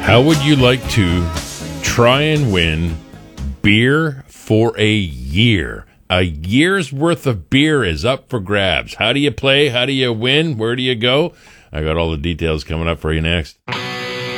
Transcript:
How would you like to try and win beer for a year? A year's worth of beer is up for grabs. How do you play? How do you win? Where do you go? I got all the details coming up for you next.